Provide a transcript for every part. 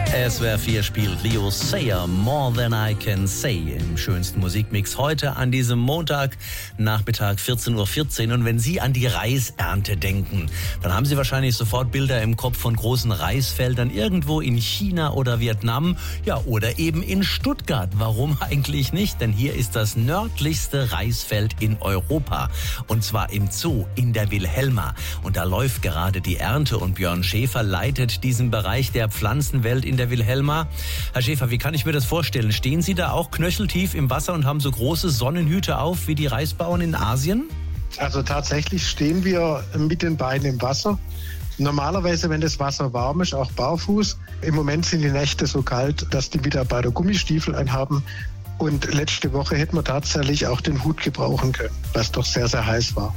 SWR 4 spielt Leo Sayer, More Than I Can Say, im schönsten Musikmix heute an diesem Montagnachmittag 14:14 Uhr. Und wenn Sie an die Reisernte denken, dann haben Sie wahrscheinlich sofort Bilder im Kopf von großen Reisfeldern irgendwo in China oder Vietnam, ja, oder eben in Stuttgart. Warum eigentlich nicht? Denn hier ist das nördlichste Reisfeld in Europa. Und zwar im Zoo in der Wilhelma. Und da läuft gerade die Ernte und Björn Schäfer leitet diesen Bereich der Pflanzenwelt in der Wilhelma. Herr Schäfer, wie kann ich mir das vorstellen? Stehen Sie da auch knöcheltief im Wasser und haben so große Sonnenhüte auf wie die Reisbauern in Asien? Also tatsächlich stehen wir mit den Beinen im Wasser. Normalerweise, wenn das Wasser warm ist, auch barfuß. Im Moment sind die Nächte so kalt, dass die Mitarbeiter Gummistiefel anhaben. Und letzte Woche hätten wir tatsächlich auch den Hut gebrauchen können, was doch sehr, sehr heiß war.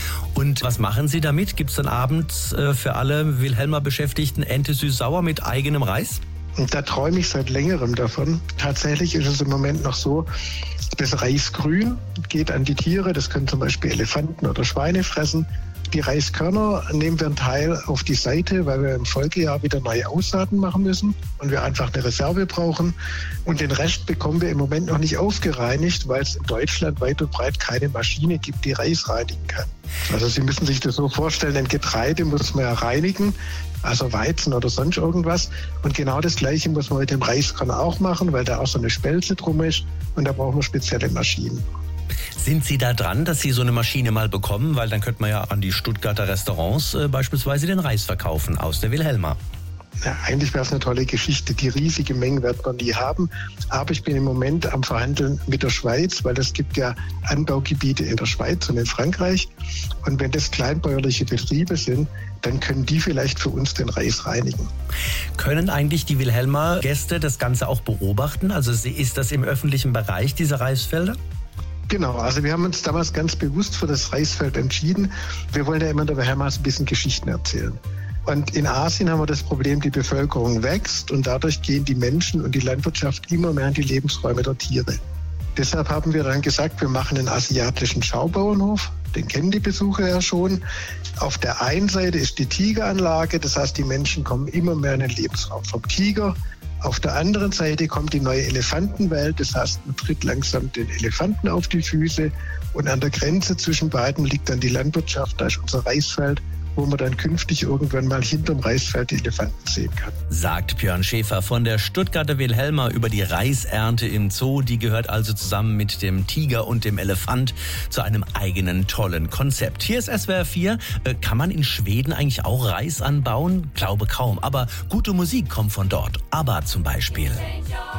Und was machen Sie damit? Gibt es dann abends für alle Wilhelmer Beschäftigten Ente süß-sauer mit eigenem Reis? Und da träume ich seit längerem davon. Tatsächlich ist es im Moment noch so, das Reisgrün geht an die Tiere. Das können zum Beispiel Elefanten oder Schweine fressen. Die Reiskörner nehmen wir einen Teil auf die Seite, weil wir im Folgejahr wieder neue Aussaaten machen müssen und wir einfach eine Reserve brauchen. Und den Rest bekommen wir im Moment noch nicht aufgereinigt, weil es in Deutschland weit und breit keine Maschine gibt, die Reis reinigen kann. Also Sie müssen sich das so vorstellen, ein Getreide muss man ja reinigen, also Weizen oder sonst irgendwas. Und genau das Gleiche muss man mit dem Reiskörner auch machen, weil da auch so eine Spelze drum ist und da brauchen wir spezielle Maschinen. Sind Sie da dran, dass Sie so eine Maschine mal bekommen? Weil dann könnte man ja an die Stuttgarter Restaurants beispielsweise den Reis verkaufen aus der Wilhelma. Ja, eigentlich wäre es eine tolle Geschichte. Die riesige Mengen wird man nie haben. Aber ich bin im Moment am Verhandeln mit der Schweiz, weil es gibt ja Anbaugebiete in der Schweiz und in Frankreich. Und wenn das kleinbäuerliche Betriebe sind, dann können die vielleicht für uns den Reis reinigen. Können eigentlich die Wilhelmer Gäste das Ganze auch beobachten? Also ist das im öffentlichen Bereich, diese Reisfelder? Genau, also wir haben uns damals ganz bewusst für das Reisfeld entschieden. Wir wollen ja immer in der Wilhelma ein bisschen Geschichten erzählen. Und in Asien haben wir das Problem, die Bevölkerung wächst und dadurch gehen die Menschen und die Landwirtschaft immer mehr in die Lebensräume der Tiere. Deshalb haben wir dann gesagt, wir machen einen asiatischen Schaubauernhof. Den kennen die Besucher ja schon. Auf der einen Seite ist die Tigeranlage, das heißt, die Menschen kommen immer mehr in den Lebensraum vom Tiger. Auf der anderen Seite kommt die neue Elefantenwelt, das heißt, man tritt langsam den Elefanten auf die Füße und an der Grenze zwischen beiden liegt dann die Landwirtschaft, da ist unser Reisfeld, wo man dann künftig irgendwann mal hinterm Reisfeld die Elefanten sehen kann. Sagt Björn Schäfer von der Stuttgarter Wilhelma über die Reisernte im Zoo. Die gehört also zusammen mit dem Tiger und dem Elefant zu einem eigenen tollen Konzept. Hier ist SWR 4. Kann man in Schweden eigentlich auch Reis anbauen? Glaube kaum. Aber gute Musik kommt von dort. ABBA zum Beispiel.